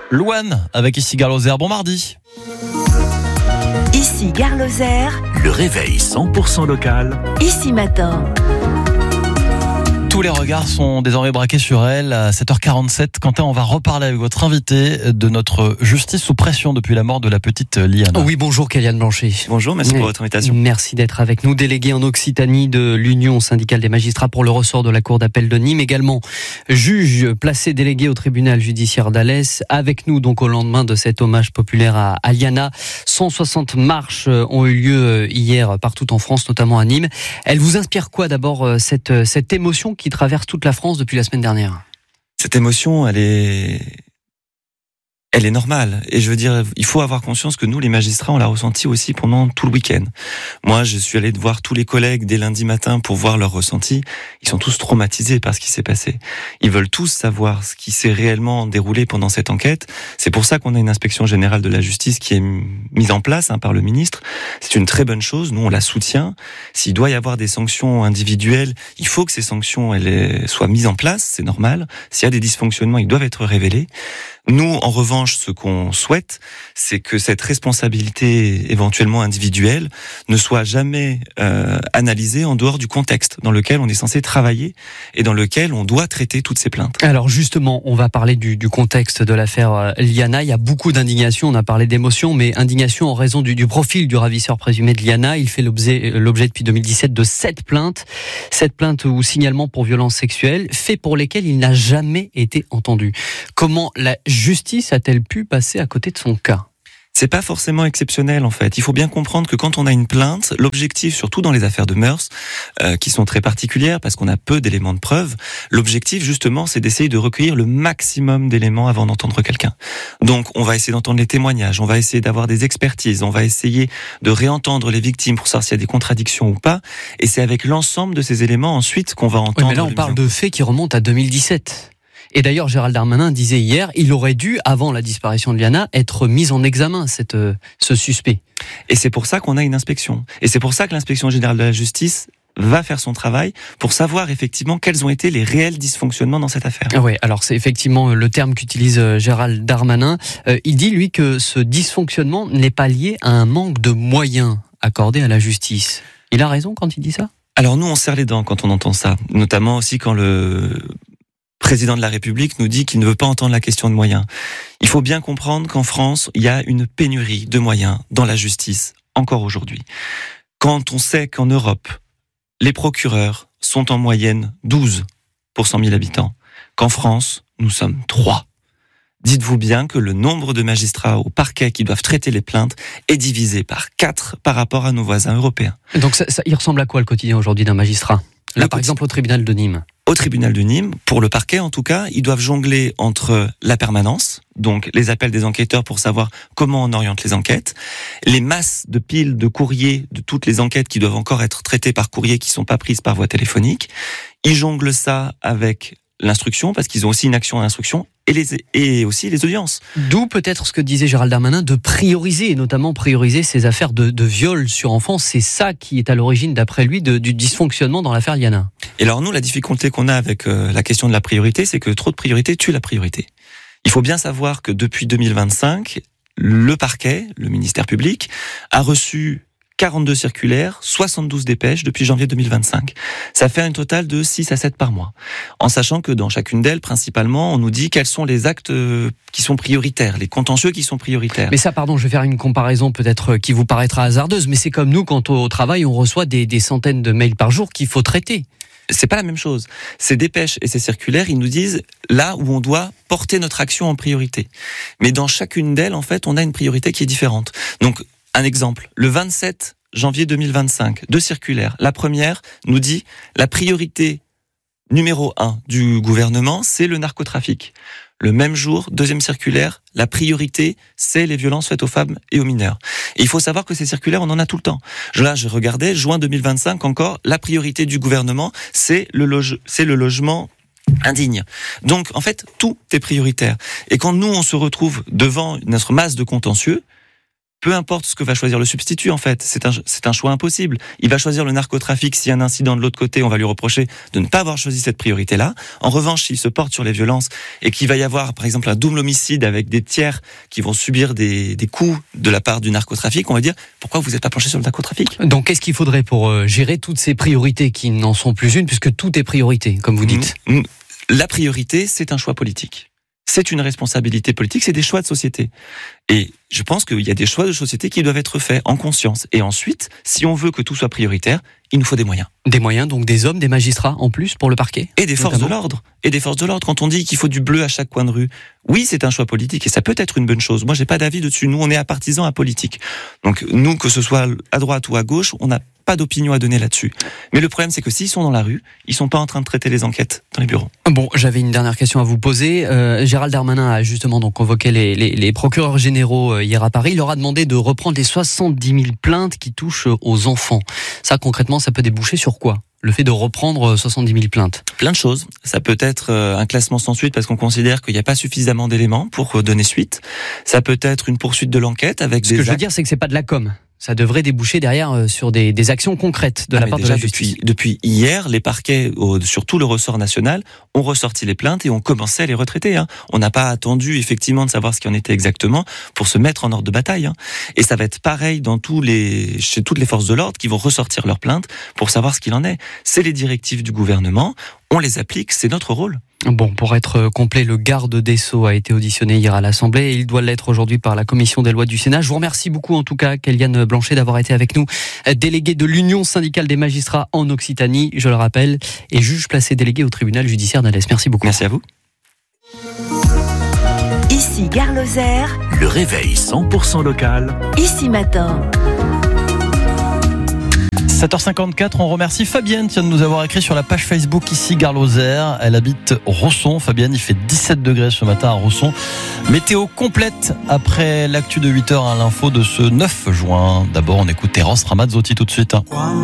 Louane avec ici Gare Lozère. Bon mardi. Ici Gare Lozère. Le réveil 100% local. Ici Matin. Tous les regards sont désormais braqués sur elle. À 7h47, Quentin, on va reparler avec votre invité de notre justice sous pression depuis la mort de la petite Liana. Oui, bonjour Kéliane Blanchet. Bonjour, merci pour votre invitation. Merci d'être avec nous, délégué en Occitanie de l'Union syndicale des magistrats pour le ressort de la Cour d'appel de Nîmes, également juge placé délégué au tribunal judiciaire d'Alès, avec nous donc au lendemain de cet hommage populaire à Liana. 160 marches ont eu lieu hier partout en France, notamment à Nîmes. Elle vous inspire quoi d'abord, cette émotion qui traverse toute la France depuis la semaine dernière? Cette émotion, elle est normale. Et je veux dire, il faut avoir conscience que nous, les magistrats, on l'a ressenti aussi pendant tout le week-end. Moi, je suis allé voir tous les collègues dès lundi matin pour voir leur ressenti. Ils sont tous traumatisés par ce qui s'est passé. Ils veulent tous savoir ce qui s'est réellement déroulé pendant cette enquête. C'est pour ça qu'on a une inspection générale de la justice qui est mise en place par le ministre. C'est une très bonne chose. Nous, on la soutient. S'il doit y avoir des sanctions individuelles, il faut que ces sanctions soient mises en place. C'est normal. S'il y a des dysfonctionnements, ils doivent être révélés. Nous, en revanche, ce qu'on souhaite, c'est que cette responsabilité éventuellement individuelle ne soit jamais analysée en dehors du contexte dans lequel on est censé travailler et dans lequel on doit traiter toutes ces plaintes. Alors justement, on va parler du contexte de l'affaire Liana. Il y a beaucoup d'indignation, on a parlé d'émotion, mais indignation en raison du profil du ravisseur présumé de Liana. Il fait l'objet depuis 2017 de 7 plaintes. 7 plaintes ou signalements pour violences sexuelles, faits pour lesquels il n'a jamais été entendu. Comment la justice a-t-elle pu passer à côté de son cas ? C'est pas forcément exceptionnel en fait. Il faut bien comprendre que quand on a une plainte, l'objectif, surtout dans les affaires de mœurs, qui sont très particulières parce qu'on a peu d'éléments de preuve, l'objectif justement c'est d'essayer de recueillir le maximum d'éléments avant d'entendre quelqu'un. Donc on va essayer d'entendre les témoignages, on va essayer d'avoir des expertises, on va essayer de réentendre les victimes pour savoir s'il y a des contradictions ou pas. Et c'est avec l'ensemble de ces éléments ensuite qu'on va entendre... Oui, mais là on parle de faits qui remontent à 2017. Et d'ailleurs, Gérald Darmanin disait hier, il aurait dû, avant la disparition de Liana, être mis en examen, ce suspect. Et c'est pour ça qu'on a une inspection. Et c'est pour ça que l'inspection générale de la justice va faire son travail pour savoir effectivement quels ont été les réels dysfonctionnements dans cette affaire. Oui, alors c'est effectivement le terme qu'utilise Gérald Darmanin. Il dit, lui, que ce dysfonctionnement n'est pas lié à un manque de moyens accordés à la justice. Il a raison quand il dit ça ? Alors nous, on serre les dents quand on entend ça. Notamment aussi quand le président de la République nous dit qu'il ne veut pas entendre la question de moyens. Il faut bien comprendre qu'en France, il y a une pénurie de moyens dans la justice, encore aujourd'hui. Quand on sait qu'en Europe, les procureurs sont en moyenne 12 pour 100 000 habitants, qu'en France, nous sommes 3. Dites-vous bien que le nombre de magistrats au parquet qui doivent traiter les plaintes est divisé par 4 par rapport à nos voisins européens. Donc il ressemble à quoi le quotidien aujourd'hui d'un magistrat ? Là, par exemple, au tribunal de Nîmes. Au tribunal de Nîmes, pour le parquet en tout cas, ils doivent jongler entre la permanence, donc les appels des enquêteurs pour savoir comment on oriente les enquêtes, les masses de piles de courriers de toutes les enquêtes qui doivent encore être traitées par courrier qui sont pas prises par voie téléphonique. Ils jonglent ça avec l'instruction, parce qu'ils ont aussi une action à l'instruction, et aussi les audiences. D'où peut-être ce que disait Gérald Darmanin, de prioriser, et notamment prioriser ces affaires de viol sur enfants. C'est ça qui est à l'origine, d'après lui, du dysfonctionnement dans l'affaire Liana. Et alors nous, la difficulté qu'on a avec la question de la priorité, c'est que trop de priorité tue la priorité. Il faut bien savoir que depuis 2025, le parquet, le ministère public, a reçu 42 circulaires, 72 dépêches depuis janvier 2025. Ça fait un total de 6 à 7 par mois. En sachant que dans chacune d'elles, principalement, on nous dit quels sont les actes qui sont prioritaires, les contentieux qui sont prioritaires. Mais ça, pardon, je vais faire une comparaison peut-être qui vous paraîtra hasardeuse, mais c'est comme nous, quand au travail, on reçoit des centaines de mails par jour qu'il faut traiter. C'est pas la même chose. Ces dépêches et ces circulaires, ils nous disent là où on doit porter notre action en priorité. Mais dans chacune d'elles, en fait, on a une priorité qui est différente. Donc, un exemple, le 27 janvier 2025, 2 circulaires. La première nous dit la priorité numéro 1 du gouvernement, c'est le narcotrafic. Le même jour, deuxième circulaire, la priorité, c'est les violences faites aux femmes et aux mineurs. Et il faut savoir que ces circulaires, on en a tout le temps. Là, je regardais, juin 2025 encore, la priorité du gouvernement, c'est le logement indigne. Donc, en fait, tout est prioritaire. Et quand nous, on se retrouve devant notre masse de contentieux, Peu importe ce que va choisir le substitut, en fait, c'est un choix impossible. Il va choisir le narcotrafic. S'il y a un incident de l'autre côté, on va lui reprocher de ne pas avoir choisi cette priorité-là. En revanche, s'il se porte sur les violences et qu'il va y avoir, par exemple, un double homicide avec des tiers qui vont subir des coups de la part du narcotrafic, on va dire, pourquoi vous n'êtes pas penché sur le narcotrafic? Donc, qu'est-ce qu'il faudrait pour gérer toutes ces priorités qui n'en sont plus une, puisque tout est priorité, comme vous dites? La priorité, c'est un choix politique. C'est une responsabilité politique, c'est des choix de société. Et je pense qu'il y a des choix de société qui doivent être faits en conscience. Et ensuite, si on veut que tout soit prioritaire, il nous faut des moyens. Des moyens, donc des hommes, des magistrats en plus pour le parquet? Et des forces de l'ordre. Et des forces de l'ordre. Quand on dit qu'il faut du bleu à chaque coin de rue, oui, c'est un choix politique et ça peut être une bonne chose. Moi, j'ai pas d'avis dessus. Nous, on est à partisans à politique. Donc, nous, que ce soit à droite ou à gauche, on n'a pas d'opinion à donner là-dessus. Mais le problème, c'est que s'ils sont dans la rue, ils sont pas en train de traiter les enquêtes dans les bureaux. Bon, j'avais une dernière question à vous poser. Gérald Darmanin a justement donc convoqué les procureurs généraux hier à Paris. Il leur a demandé de reprendre les 70 000 plaintes qui touchent aux enfants. Ça, concrètement, ça peut déboucher sur quoi? Le fait de reprendre 70 000 plaintes? Plein de choses. Ça peut être un classement sans suite parce qu'on considère qu'il n'y a pas suffisamment d'éléments pour donner suite. Ça peut être une poursuite de l'enquête avec des actes. Ce que je veux dire, c'est que c'est pas de la com. Ça devrait déboucher derrière sur des actions concrètes de la part de la justice. Depuis hier, les parquets, sur tout le ressort national, ont ressorti les plaintes et ont commencé à les retraiter. On n'a pas attendu effectivement de savoir ce qui en était exactement pour se mettre en ordre de bataille. Et ça va être pareil chez toutes les forces de l'ordre qui vont ressortir leurs plaintes pour savoir ce qu'il en est. C'est les directives du gouvernement, on les applique, c'est notre rôle. Bon, pour être complet, le garde des Sceaux a été auditionné hier à l'Assemblée et il doit l'être aujourd'hui par la Commission des lois du Sénat. Je vous remercie beaucoup en tout cas, Kéliane Blanchet, d'avoir été avec nous, déléguée de l'Union syndicale des magistrats en Occitanie, je le rappelle, et juge placé délégué au tribunal judiciaire d'Alès. Merci beaucoup. Merci à vous. Ici Gare Lozère, Le réveil 100% local. Ici Matin. 7h54, on remercie Fabienne de nous avoir écrit sur la page Facebook ici Gare Lozère. Elle habite Rosson. Fabienne, il fait 17 degrés ce matin à Rosson. Météo complète après l'actu de 8h à l'info de ce 9 juin. D'abord, on écoute Terence Ramazzotti tout de suite.